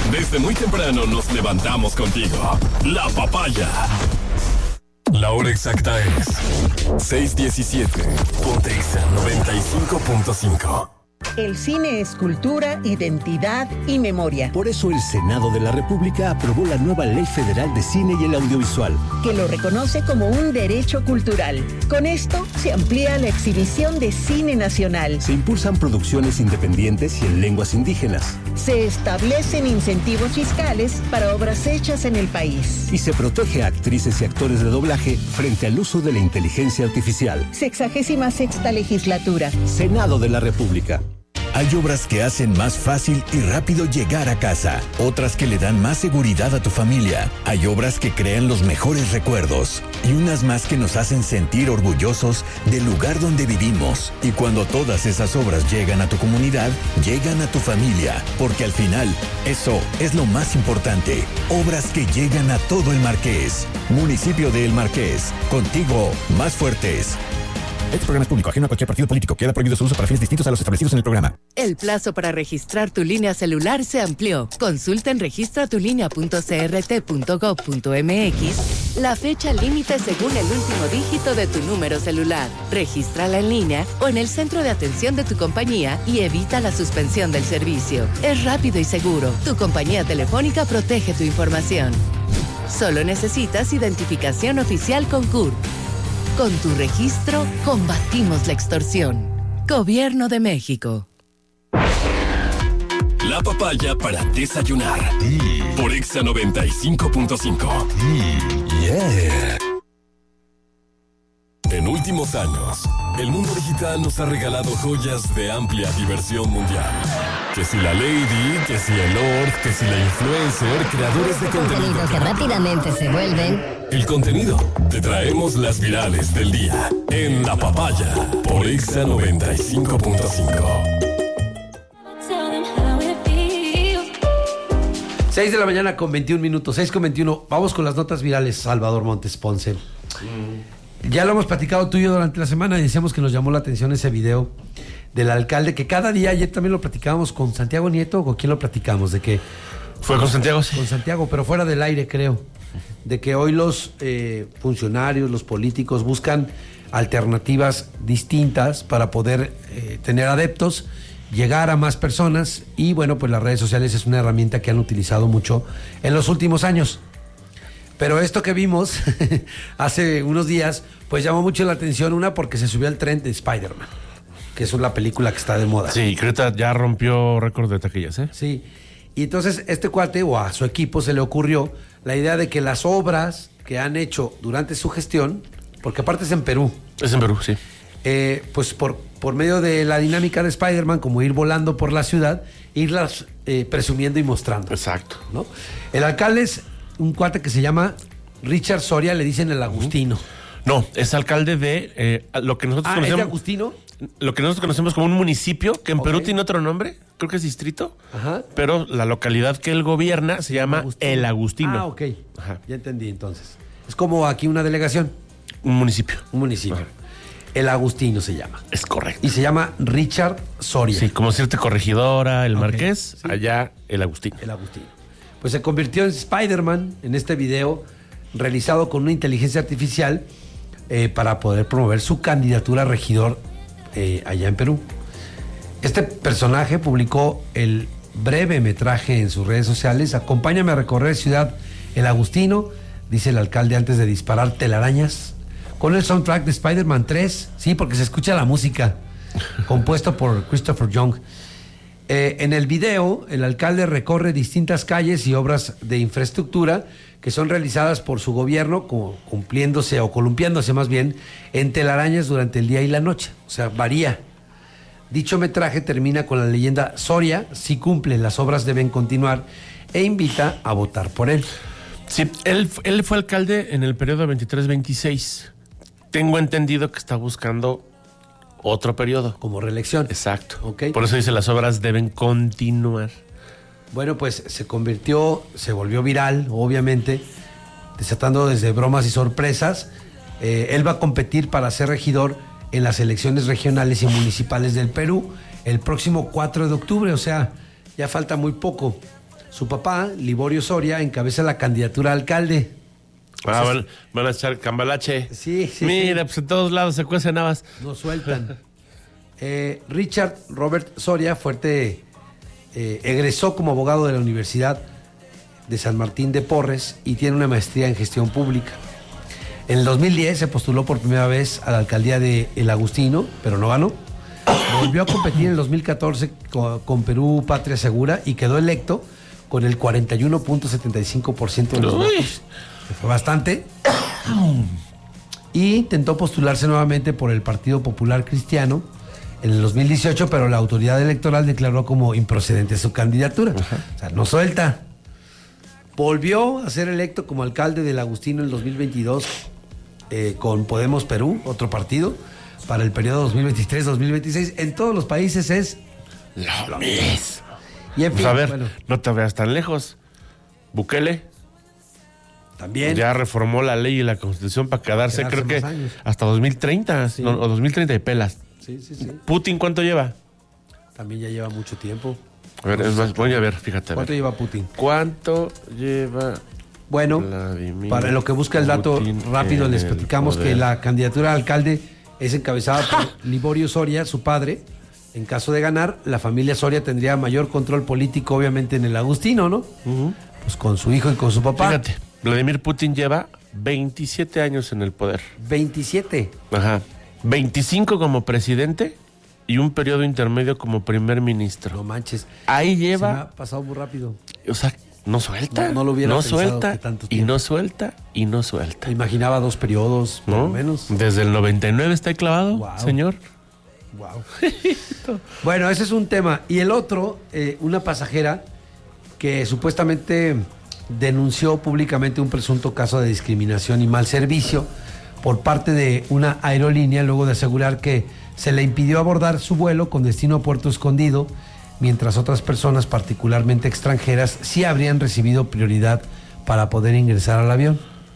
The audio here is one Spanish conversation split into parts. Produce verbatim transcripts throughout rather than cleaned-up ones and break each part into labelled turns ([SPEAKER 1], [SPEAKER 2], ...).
[SPEAKER 1] Desde muy temprano nos levantamos contigo. La Papaya. La hora exacta es seis diecisiete. Ponte Exa noventa y cinco punto cinco.
[SPEAKER 2] El cine es cultura, identidad y memoria.
[SPEAKER 3] Por eso el Senado de la República aprobó la nueva Ley Federal de Cine y el Audiovisual,
[SPEAKER 2] que lo reconoce como un derecho cultural. Con esto se amplía la exhibición de cine nacional.
[SPEAKER 3] Se impulsan producciones independientes y en lenguas indígenas.
[SPEAKER 2] Se establecen incentivos fiscales para obras hechas en el país.
[SPEAKER 3] Y se protege a actrices y actores de doblaje frente al uso de la inteligencia artificial.
[SPEAKER 2] Sexagésima sexta legislatura.
[SPEAKER 3] Senado de la República.
[SPEAKER 4] Hay obras que hacen más fácil y rápido llegar a casa, otras que le dan más seguridad a tu familia. Hay obras que crean los mejores recuerdos y unas más que nos hacen sentir orgullosos del lugar donde vivimos. Y cuando todas esas obras llegan a tu comunidad, llegan a tu familia, porque al final, eso es lo más importante. Obras que llegan a todo el Marqués. Municipio de El Marqués, contigo más fuertes. Este programa es público, ajeno a cualquier partido político. Queda prohibido su uso para fines distintos a los establecidos en el programa.
[SPEAKER 5] El plazo para registrar tu línea celular se amplió. Consulta en registra tu línea punto c r t punto gov punto m x la fecha límite según el último dígito de tu número celular. Regístrala en línea o en el centro de atención de tu compañía y evita la suspensión del servicio. Es rápido y seguro. Tu compañía telefónica protege tu información. Solo necesitas identificación oficial con C U R. Con tu registro, combatimos la extorsión. Gobierno de México.
[SPEAKER 1] La Papaya para desayunar. Mm. Por Exa noventa y cinco punto cinco. Mm. Yeah. En últimos años, el mundo digital nos ha regalado joyas de amplia diversión mundial. Que si la Lady, que si el Lord, que si la influencer, creadores de contenido.
[SPEAKER 6] Contenido que rápidamente se vuelven.
[SPEAKER 1] El contenido. Te traemos las virales del día. En La Papaya. Por Exa noventa y cinco punto cinco.
[SPEAKER 7] seis de la mañana con veintiún minutos. seis con veintiuno. Vamos con las notas virales, Salvador Montes Ponce. Mm. Ya lo hemos platicado tú y yo durante la semana y decíamos que nos llamó la atención ese video del alcalde, que cada día, ayer también lo platicábamos con Santiago Nieto, ¿o con quién lo platicamos? De que
[SPEAKER 8] fue con Santiago, sí.
[SPEAKER 7] Con Santiago, pero fuera del aire, creo. De que hoy los eh, funcionarios, los políticos buscan alternativas distintas para poder eh, tener adeptos, llegar a más personas y bueno, pues las redes sociales es una herramienta que han utilizado mucho en los últimos años. Pero esto que vimos hace unos días, pues llamó mucho la atención, una porque se subió al tren de Spider-Man, que es una película que está de moda.
[SPEAKER 8] Sí, creo que ya rompió récord de taquillas, ¿eh?
[SPEAKER 7] Sí, y entonces este cuate o a su equipo se le ocurrió la idea de que las obras que han hecho durante su gestión, porque aparte es en Perú.
[SPEAKER 8] Es en Perú, sí.
[SPEAKER 7] Eh, pues por, por medio de la dinámica de Spider-Man, como ir volando por la ciudad, irlas eh, presumiendo y mostrando.
[SPEAKER 8] Exacto.
[SPEAKER 7] ¿No? El alcalde es un cuate que se llama Richard Soria, le dicen el Agustino.
[SPEAKER 8] No, es alcalde de eh, lo que nosotros
[SPEAKER 7] ah,
[SPEAKER 8] conocemos.
[SPEAKER 7] ¿es de Agustino?
[SPEAKER 8] Lo que nosotros conocemos como un municipio, que en okay. Perú tiene otro nombre, creo que es distrito. Ajá. Pero la localidad que él gobierna se llama Agustino. El Agustino.
[SPEAKER 7] Ah, ok. Ajá. Ya entendí entonces. Es como aquí una delegación.
[SPEAKER 8] Un municipio.
[SPEAKER 7] Un municipio. Ajá. El Agustino se llama.
[SPEAKER 8] Es correcto.
[SPEAKER 7] Y se llama Richard Soria.
[SPEAKER 8] Sí, como cierta corregidora, el okay. Marqués, sí. Allá el Agustino.
[SPEAKER 7] El Agustino. Pues se convirtió en Spider-Man en este video realizado con una inteligencia artificial eh, para poder promover su candidatura a regidor eh, allá en Perú. Este personaje publicó el breve metraje en sus redes sociales. Acompáñame a recorrer Ciudad El Agustino, dice el alcalde antes de disparar telarañas, con el soundtrack de Spider-Man tres, sí, porque se escucha la música, compuesto por Christopher Young. Eh, en el video, el alcalde recorre distintas calles y obras de infraestructura que son realizadas por su gobierno, como cumpliéndose o columpiándose más bien en telarañas durante el día y la noche. O sea, varía. Dicho metraje termina con la leyenda Soria, si cumple, las obras deben continuar, e invita a votar por él.
[SPEAKER 8] Sí, él, él fue alcalde en el periodo veintitrés veintiséis. Tengo entendido que está buscando otro periodo.
[SPEAKER 7] Como reelección.
[SPEAKER 8] Exacto.
[SPEAKER 7] Okay.
[SPEAKER 8] Por eso dice, las obras deben continuar.
[SPEAKER 7] Bueno, pues se convirtió, se volvió viral, obviamente, desatando desde bromas y sorpresas. Eh, él va a competir para ser regidor en las elecciones regionales y municipales del Perú el próximo cuatro de octubre, o sea, ya falta muy poco. Su papá, Liborio Soria, encabeza la candidatura a alcalde.
[SPEAKER 8] Ah, van, van a echar cambalache.
[SPEAKER 7] Sí, sí.
[SPEAKER 8] Mira,
[SPEAKER 7] sí.
[SPEAKER 8] pues en todos lados se cuecen habas.
[SPEAKER 7] No sueltan. eh, Richard Robert Soria, fuerte, eh, egresó como abogado de la Universidad de San Martín de Porres y tiene una maestría en gestión pública. En el dos mil diez se postuló por primera vez a la alcaldía de El Agustino, pero no ganó. Volvió a competir en el dos mil catorce con, con Perú Patria Segura y quedó electo con el cuarenta y uno punto setenta y cinco por ciento de los
[SPEAKER 8] Uy.
[SPEAKER 7] votos. Que fue bastante. Y intentó postularse nuevamente por el Partido Popular Cristiano en el dos mil dieciocho, pero la autoridad electoral declaró como improcedente su candidatura. Ajá. O sea, no suelta. Volvió a ser electo como alcalde del Agustino en el dos mil veintidós eh, con Podemos Perú, otro partido, para el periodo dos mil veintitrés dos mil veintiséis. En todos los países es
[SPEAKER 8] lo mismo.
[SPEAKER 7] Y en fin,
[SPEAKER 8] pues a ver,
[SPEAKER 7] bueno,
[SPEAKER 8] no te veas tan lejos. Bukele
[SPEAKER 7] también
[SPEAKER 8] ya reformó la ley y la constitución para quedarse,
[SPEAKER 7] Quedarse
[SPEAKER 8] creo que
[SPEAKER 7] más años.
[SPEAKER 8] hasta dos mil treinta,
[SPEAKER 7] Sí.
[SPEAKER 8] no, o dos mil treinta y pelas.
[SPEAKER 7] Sí, sí, sí.
[SPEAKER 8] ¿Putin cuánto lleva?
[SPEAKER 7] También ya lleva mucho tiempo.
[SPEAKER 8] A ver, es más, voy a ver, fíjate. A
[SPEAKER 7] ¿Cuánto
[SPEAKER 8] ver.
[SPEAKER 7] lleva Putin?
[SPEAKER 8] ¿Cuánto lleva
[SPEAKER 7] Bueno,
[SPEAKER 8] Vladimir
[SPEAKER 7] para lo que busca el dato
[SPEAKER 8] Putin
[SPEAKER 7] rápido,
[SPEAKER 8] en
[SPEAKER 7] les
[SPEAKER 8] el
[SPEAKER 7] platicamos
[SPEAKER 8] poder?
[SPEAKER 7] que la candidatura a alcalde es encabezada por Liborio Soria, su padre. En caso de ganar, la familia Soria tendría mayor control político, obviamente, en el Agustino, ¿no?
[SPEAKER 8] Uh-huh.
[SPEAKER 7] Pues con su hijo y con su papá.
[SPEAKER 8] Fíjate, Vladimir Putin lleva veintisiete años en el poder.
[SPEAKER 7] veintisiete.
[SPEAKER 8] Ajá. veinticinco como presidente y un periodo intermedio como primer ministro.
[SPEAKER 7] No manches.
[SPEAKER 8] Ahí
[SPEAKER 7] Se me
[SPEAKER 8] lleva,
[SPEAKER 7] ha pasado muy rápido.
[SPEAKER 8] o sea, no suelta.
[SPEAKER 7] No, no lo hubiera
[SPEAKER 8] No
[SPEAKER 7] pensado
[SPEAKER 8] suelta
[SPEAKER 7] que tanto
[SPEAKER 8] y
[SPEAKER 7] tiempo.
[SPEAKER 8] no suelta y no suelta.
[SPEAKER 7] Me imaginaba dos periodos, por
[SPEAKER 8] ¿No?
[SPEAKER 7] lo menos.
[SPEAKER 8] Desde el noventa y nueve está ahí clavado,
[SPEAKER 7] Wow.
[SPEAKER 8] señor.
[SPEAKER 7] Wow. Bueno, ese es un tema. Y el otro, eh, una pasajera que supuestamente denunció públicamente un presunto caso de discriminación y mal servicio por parte de una aerolínea luego de asegurar que se le impidió abordar su vuelo con destino a Puerto Escondido, mientras otras personas, particularmente extranjeras, sí habrían recibido prioridad para poder ingresar al avión.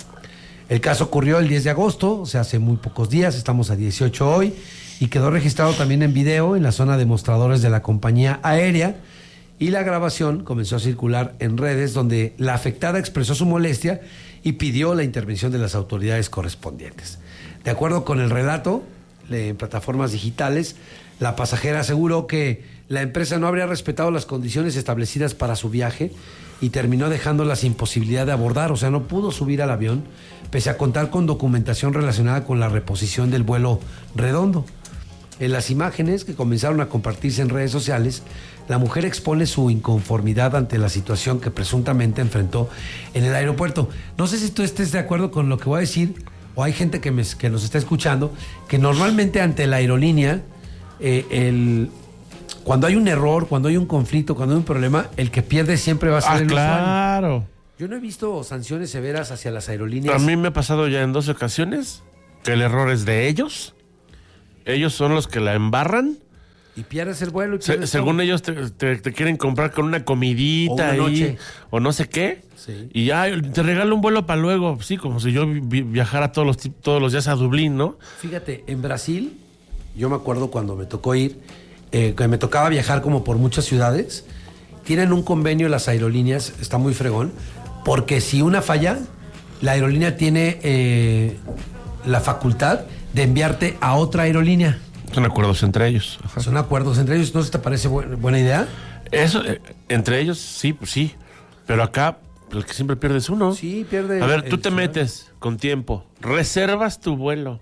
[SPEAKER 7] El caso ocurrió el diez de agosto, o sea, hace muy pocos días, estamos a dieciocho hoy, y quedó registrado también en video en la zona de mostradores de la compañía aérea, y la grabación comenzó a circular en redes donde la afectada expresó su molestia y pidió la intervención de las autoridades correspondientes. De acuerdo con el relato en plataformas digitales, la pasajera aseguró que la empresa no habría respetado las condiciones establecidas para su viaje y terminó dejándola sin posibilidad de abordar, o sea, no pudo subir al avión, pese a contar con documentación relacionada con la reposición del vuelo redondo. En las imágenes que comenzaron a compartirse en redes sociales, la mujer expone su inconformidad ante la situación que presuntamente enfrentó en el aeropuerto. No sé si tú estés de acuerdo con lo que voy a decir, o hay gente que, me, que nos está escuchando, que normalmente ante la aerolínea, eh, el, cuando hay un error, cuando hay un conflicto, cuando hay un problema, el que pierde siempre va a ser
[SPEAKER 8] Ah,
[SPEAKER 7] el
[SPEAKER 8] claro.
[SPEAKER 7] usuario. Yo no he visto sanciones severas hacia las aerolíneas.
[SPEAKER 8] A mí me ha pasado ya en dos ocasiones que el error es de ellos. Ellos son los que la embarran.
[SPEAKER 7] Y pierdes el vuelo. Y
[SPEAKER 8] Se,
[SPEAKER 7] pierdes
[SPEAKER 8] según
[SPEAKER 7] todo.
[SPEAKER 8] ellos te, te- te quieren comprar con una comidita
[SPEAKER 7] O una
[SPEAKER 8] ahí,
[SPEAKER 7] noche.
[SPEAKER 8] o no sé qué.
[SPEAKER 7] Sí.
[SPEAKER 8] Y ya te regalo un vuelo para luego. Sí, como si yo vi- viajara todos los, ti- todos los días a Dublín, ¿no?
[SPEAKER 7] Fíjate, en Brasil, yo me acuerdo cuando me tocó ir, eh, que me tocaba viajar como por muchas ciudades, tienen un convenio las aerolíneas, está muy fregón, porque si una falla, la aerolínea tiene eh, la facultad de enviarte a otra aerolínea.
[SPEAKER 8] Son acuerdos entre ellos. Ajá.
[SPEAKER 7] Son acuerdos entre ellos, ¿no se te parece bu- buena idea?
[SPEAKER 8] Eso, eh, entre ellos, sí, pues sí. Pero acá, el que siempre pierde es uno.
[SPEAKER 7] Sí, pierde.
[SPEAKER 8] A ver,
[SPEAKER 7] el-
[SPEAKER 8] tú te metes con tiempo, reservas tu vuelo,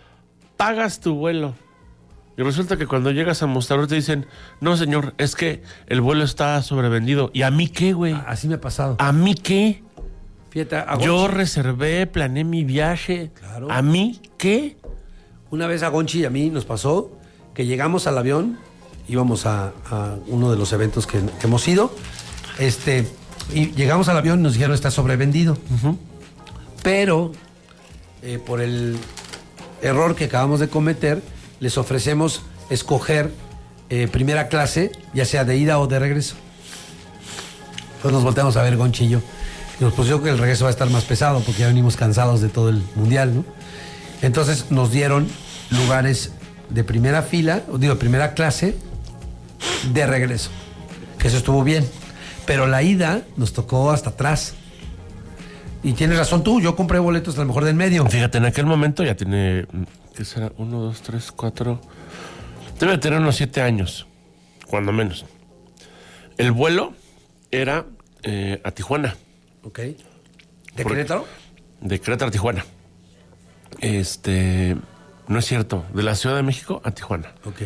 [SPEAKER 8] pagas tu vuelo. Y resulta que cuando llegas a mostrador te dicen, no señor, es que el vuelo está sobrevendido. ¿Y a mí qué, güey?
[SPEAKER 7] Así me ha pasado.
[SPEAKER 8] ¿A mí qué?
[SPEAKER 7] Fíjate, a
[SPEAKER 8] Yo
[SPEAKER 7] Gonchi-
[SPEAKER 8] reservé, planeé mi viaje.
[SPEAKER 7] Claro.
[SPEAKER 8] ¿A mí qué?
[SPEAKER 7] Una vez a Gonchi y a mí nos pasó que llegamos al avión, íbamos a, a uno de los eventos que, que hemos ido, este, y llegamos al avión y nos dijeron está sobrevendido.
[SPEAKER 8] Uh-huh.
[SPEAKER 7] Pero eh, por el error que acabamos de cometer, les ofrecemos escoger eh, primera clase, ya sea de ida o de regreso. Entonces nos volteamos a ver Gonchi y yo. Y nos pues yo creo que el regreso va a estar más pesado porque ya venimos cansados de todo el mundial, ¿no? Entonces nos dieron lugares de primera fila, o digo, primera clase de regreso. Que eso estuvo bien. pero la ida nos tocó hasta atrás. Y tienes razón tú, yo compré boletos a lo mejor del medio.
[SPEAKER 8] Fíjate, en aquel momento ya tiene, ¿qué será? Uno, dos, tres, cuatro. Debe tener unos siete años, cuando menos. El vuelo era eh, a Tijuana.
[SPEAKER 7] Ok. ¿De
[SPEAKER 8] Por-
[SPEAKER 7] Querétaro?
[SPEAKER 8] De Querétaro a Tijuana. Este, no es cierto, de la Ciudad de México a Tijuana.
[SPEAKER 7] Ok.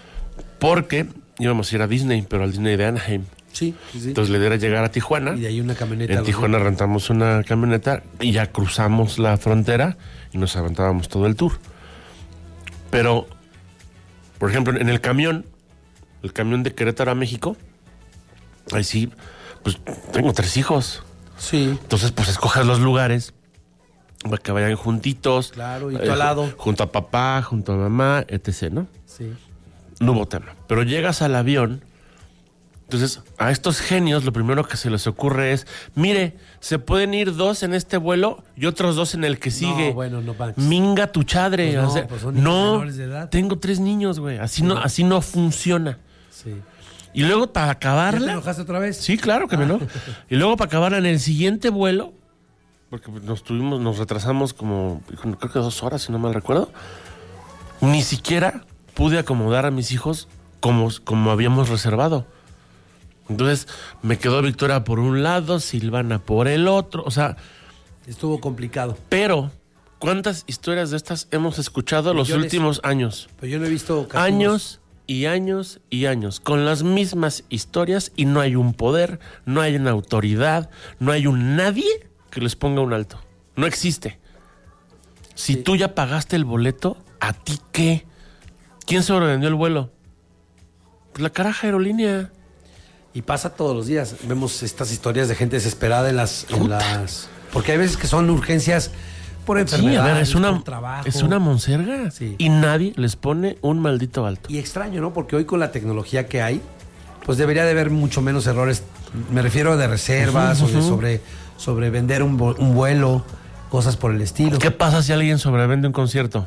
[SPEAKER 8] Porque íbamos a ir a Disney, pero al Disney de Anaheim.
[SPEAKER 7] Sí, sí, sí.
[SPEAKER 8] Entonces la idea era llegar a Tijuana.
[SPEAKER 7] Y de ahí una camioneta. a
[SPEAKER 8] En
[SPEAKER 7] los
[SPEAKER 8] Tijuana
[SPEAKER 7] dos.
[SPEAKER 8] rentamos una camioneta y ya cruzamos la frontera y nos aventábamos todo el tour. Pero, por ejemplo, en el camión, el camión de Querétaro a México, ahí sí, pues tengo tres hijos.
[SPEAKER 7] Sí.
[SPEAKER 8] Entonces, pues escoges los lugares para que vayan juntitos.
[SPEAKER 7] Claro, y tú al lado.
[SPEAKER 8] Junto a papá, junto a mamá, etcétera, ¿no?
[SPEAKER 7] Sí.
[SPEAKER 8] No hubo tema. Pero llegas al avión, entonces a estos genios lo primero que se les ocurre es, mire, se pueden ir dos en este vuelo y otros dos en el que sigue.
[SPEAKER 7] No, bueno, no, Max.
[SPEAKER 8] Minga tu chadre.
[SPEAKER 7] Pues no,
[SPEAKER 8] o sea,
[SPEAKER 7] pues son niños
[SPEAKER 8] no,
[SPEAKER 7] menores de edad.
[SPEAKER 8] tengo tres niños, güey. Así,
[SPEAKER 7] Sí.
[SPEAKER 8] no, así no funciona.
[SPEAKER 7] Sí.
[SPEAKER 8] Y luego para
[SPEAKER 7] ¿Ya te
[SPEAKER 8] acabarla...
[SPEAKER 7] enojaste otra vez?
[SPEAKER 8] Sí, claro que me no. Y luego para acabarla en el siguiente vuelo, porque nos tuvimos, nos retrasamos como, creo que dos horas, si no mal recuerdo, ni siquiera pude acomodar a mis hijos como, como habíamos reservado. Entonces me quedó Victoria por un lado, Silvana por el otro, o sea...
[SPEAKER 7] Estuvo complicado.
[SPEAKER 8] Pero, ¿cuántas historias de estas hemos escuchado los
[SPEAKER 7] Millones.
[SPEAKER 8] últimos años?
[SPEAKER 7] Pero yo no he visto castigos.
[SPEAKER 8] Años y años y años, con las mismas historias y no hay un poder, no hay una autoridad, no hay un nadie que les ponga un alto. No existe. Si
[SPEAKER 7] Sí.
[SPEAKER 8] tú ya pagaste el boleto, ¿a ti qué? ¿Quién sobrevendió el vuelo? Pues la caraja aerolínea.
[SPEAKER 7] Y pasa todos los días. Vemos estas historias de gente desesperada en las... En las porque hay veces que son urgencias por
[SPEAKER 8] Sí,
[SPEAKER 7] enfermedades,
[SPEAKER 8] a ver, es una,
[SPEAKER 7] por trabajo.
[SPEAKER 8] es una monserga.
[SPEAKER 7] Sí.
[SPEAKER 8] Y nadie les pone un maldito alto.
[SPEAKER 7] Y extraño, ¿no? Porque hoy con la tecnología que hay, pues debería de haber mucho menos errores. Me refiero de reservas
[SPEAKER 8] Ujú,
[SPEAKER 7] o de
[SPEAKER 8] ujú.
[SPEAKER 7] sobre, sobre vender un, vo- un vuelo, cosas por el estilo.
[SPEAKER 8] ¿Qué pasa si alguien sobrevende un concierto?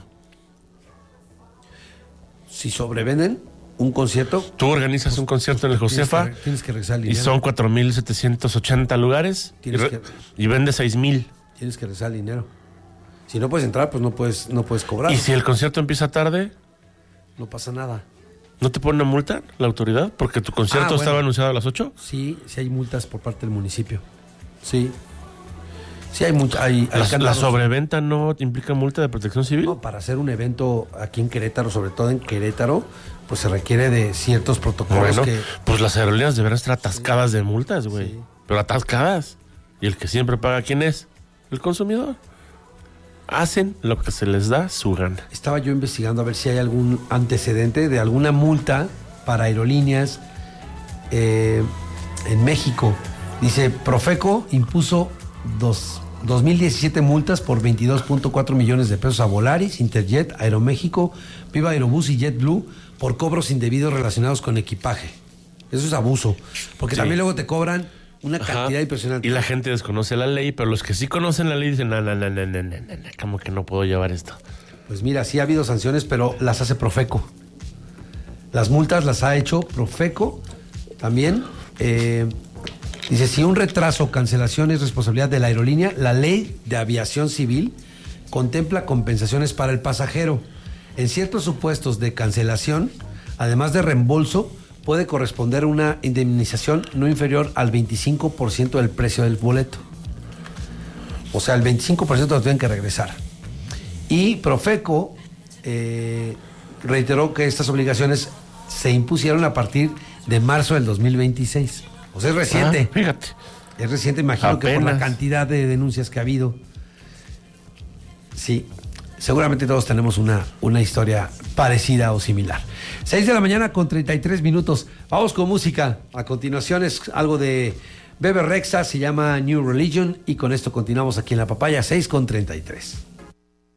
[SPEAKER 7] Si sobrevenden un concierto,
[SPEAKER 8] Tú organizas un concierto en el Josefa
[SPEAKER 7] tienes que, tienes que regresar el
[SPEAKER 8] y
[SPEAKER 7] dinero.
[SPEAKER 8] son cuatro mil setecientos ochenta lugares y,
[SPEAKER 7] Tienes
[SPEAKER 8] re-
[SPEAKER 7] que-
[SPEAKER 8] y vende seis mil.
[SPEAKER 7] Tienes que regresar el dinero. Si no puedes entrar, pues no puedes, no puedes cobrar.
[SPEAKER 8] Y si el concierto empieza tarde,
[SPEAKER 7] No pasa nada.
[SPEAKER 8] ¿no te pone una multa la autoridad? Porque tu concierto
[SPEAKER 7] Ah, bueno.
[SPEAKER 8] estaba anunciado a las ocho.
[SPEAKER 7] Sí, sí hay multas por parte del municipio. Sí. Sí hay mucha, hay, hay
[SPEAKER 8] ¿La, la
[SPEAKER 7] candados.
[SPEAKER 8] sobreventa no implica multa de protección civil?
[SPEAKER 7] No, para hacer un evento aquí en Querétaro, sobre todo en Querétaro, pues se requiere de ciertos protocolos
[SPEAKER 8] Bueno,
[SPEAKER 7] que...
[SPEAKER 8] pues las aerolíneas deberán estar atascadas de multas, güey.
[SPEAKER 7] Sí.
[SPEAKER 8] Pero atascadas. Y el que siempre paga, ¿quién es? El consumidor. Hacen lo que se les da su gana.
[SPEAKER 7] Estaba yo investigando a ver si hay algún antecedente de alguna multa para aerolíneas eh, en México. Dice, Profeco impuso dos, dos mil diecisiete multas por veintidós punto cuatro millones de pesos a Volaris, Interjet, Aeroméxico, Viva Aerobús y JetBlue por cobros indebidos relacionados con equipaje. Eso es abuso, porque
[SPEAKER 8] Sí.
[SPEAKER 7] también luego te cobran una
[SPEAKER 8] Ajá.
[SPEAKER 7] cantidad impresionante.
[SPEAKER 8] Y la gente desconoce la ley, pero los que sí conocen la ley dicen, no, no, no, no, no, no, no, no, como que no puedo llevar esto.
[SPEAKER 7] Pues mira, sí ha habido sanciones, pero las hace Profeco. Las multas las ha hecho Profeco también. Eh, dice, si un retraso o cancelación es responsabilidad de la aerolínea, la ley de aviación civil contempla compensaciones para el pasajero. En ciertos supuestos de cancelación, además de reembolso, puede corresponder una indemnización no inferior al veinticinco por ciento del precio del boleto. O sea, el veinticinco por ciento lo tienen que regresar. Y Profeco eh, reiteró que estas obligaciones se impusieron a partir de marzo del dos mil veintiséis. O sea, es reciente.
[SPEAKER 8] Ah, fíjate.
[SPEAKER 7] Es reciente, imagino que por la
[SPEAKER 8] Apenas.
[SPEAKER 7] cantidad de denuncias que ha habido. Sí, seguramente todos tenemos una, una historia parecida o similar. seis de la mañana con treinta y tres minutos. Vamos con música. A continuación es algo de Bebe Rexha, se llama New Religion. Y con esto continuamos aquí en La Papaya, seis con treinta y tres.